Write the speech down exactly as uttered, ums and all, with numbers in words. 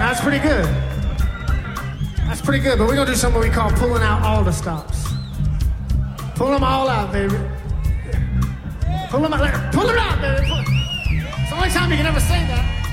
That's pretty good. That's pretty good, but we're gonna do something we call pulling out all the stops. Pull them all out, baby. Pull them out, pull them out, baby. Pull. It's the only time you can ever say that.